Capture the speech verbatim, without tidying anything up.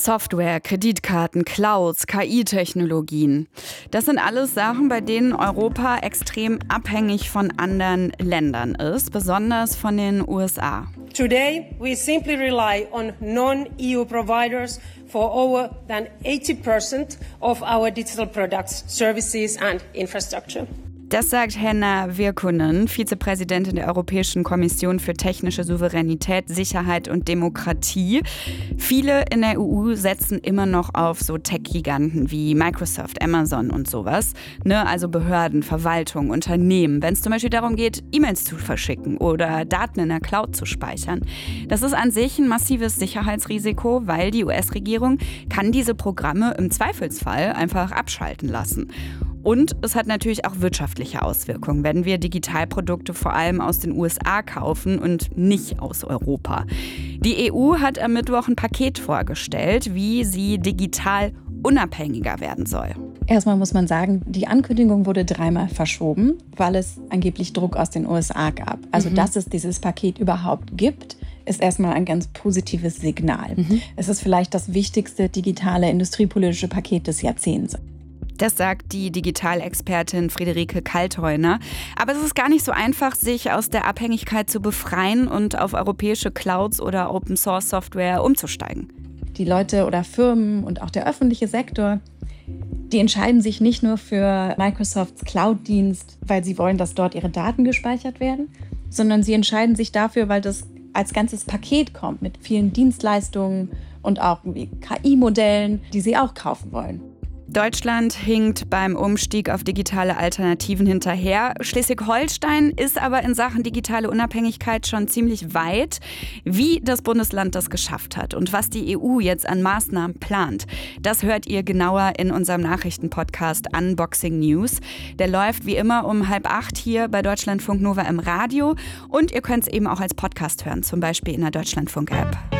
Software, Kreditkarten, Clouds, K I-Technologien. Das sind alles Sachen, bei denen Europa extrem abhängig von anderen Ländern ist, besonders von den U S A. Today, we simply rely on non-E U providers for over than eighty percent of our digital products, services and infrastructure. Das sagt Henna Virkkunen, Vizepräsidentin der Europäischen Kommission für technische Souveränität, Sicherheit und Demokratie. Viele in der E U setzen immer noch auf so Tech-Giganten wie Microsoft, Amazon und sowas. Ne? Also Behörden, Verwaltung, Unternehmen, wenn es zum Beispiel darum geht, E-Mails zu verschicken oder Daten in der Cloud zu speichern. Das ist an sich ein massives Sicherheitsrisiko, weil die U S-Regierung kann diese Programme im Zweifelsfall einfach abschalten lassen. Und es hat natürlich auch wirtschaftliche Auswirkungen, wenn wir Digitalprodukte vor allem aus den U S A kaufen und nicht aus Europa. Die E U hat am Mittwoch ein Paket vorgestellt, wie sie digital unabhängiger werden soll. Erstmal muss man sagen, die Ankündigung wurde dreimal verschoben, weil es angeblich Druck aus den U S A gab. Also, mhm. dass es dieses Paket überhaupt gibt, ist erstmal ein ganz positives Signal. Mhm. Es ist vielleicht das wichtigste digitale industriepolitische Paket des Jahrzehnts. Das sagt die Digitalexpertin Friederike Kaltheuner. Aber es ist gar nicht so einfach, sich aus der Abhängigkeit zu befreien und auf europäische Clouds oder Open-Source-Software umzusteigen. Die Leute oder Firmen und auch der öffentliche Sektor, die entscheiden sich nicht nur für Microsofts Cloud-Dienst, weil sie wollen, dass dort ihre Daten gespeichert werden, sondern sie entscheiden sich dafür, weil das als ganzes Paket kommt mit vielen Dienstleistungen und auch K I-Modellen, die sie auch kaufen wollen. Deutschland hinkt beim Umstieg auf digitale Alternativen hinterher. Schleswig-Holstein ist aber in Sachen digitale Unabhängigkeit schon ziemlich weit. Wie das Bundesland das geschafft hat und was die E U jetzt an Maßnahmen plant, das hört ihr genauer in unserem Nachrichtenpodcast Unboxing News. Der läuft wie immer um halb acht hier bei Deutschlandfunk Nova im Radio und ihr könnt es eben auch als Podcast hören, zum Beispiel in der Deutschlandfunk-App.